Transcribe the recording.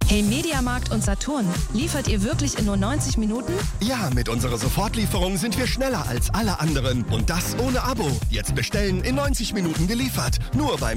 Hey Mediamarkt und Saturn, liefert ihr wirklich in nur 90 Minuten? Ja, mit unserer Sofortlieferung sind wir schneller als alle anderen. Und das ohne Abo. Jetzt bestellen, in 90 Minuten geliefert. Nur beim